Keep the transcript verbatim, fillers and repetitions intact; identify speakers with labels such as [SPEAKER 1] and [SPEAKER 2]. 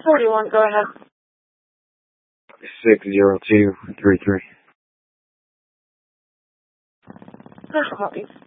[SPEAKER 1] forty-one, go ahead.
[SPEAKER 2] six zero two three three.
[SPEAKER 1] First copy.